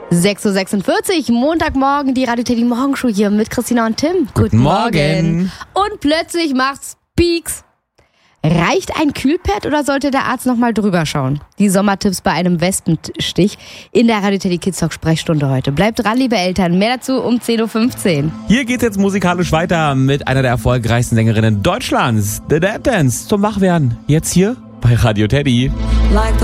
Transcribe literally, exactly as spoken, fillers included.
sechs Uhr sechsundvierzig, Montagmorgen, die Radio Teddy Morgenshow hier mit Christina und Tim. Guten, Guten Morgen. Morgen. Und plötzlich macht's Pieks. Reicht ein Kühlpad oder sollte der Arzt nochmal drüber schauen? Die Sommertipps bei einem Wespenstich in der Radio Teddy Kids Talk Sprechstunde heute. Bleibt dran, liebe Eltern. Mehr dazu um zehn Uhr fünfzehn. Hier geht's jetzt musikalisch weiter mit einer der erfolgreichsten Sängerinnen Deutschlands, The Dead Dance, zum Wachwerden. Jetzt hier bei Radio Teddy.